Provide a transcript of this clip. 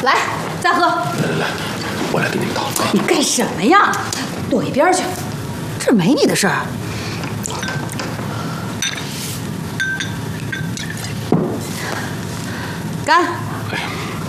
来，再喝。 来，我来给你倒。 你干什么呀？躲一边去，这没你的事儿。干。